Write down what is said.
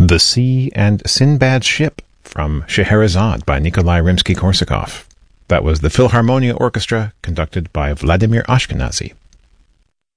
The Sea and Sinbad's Ship from Scheherazade by Nikolai Rimsky-Korsakov. That was the Philharmonia Orchestra, conducted by Vladimir Ashkenazy.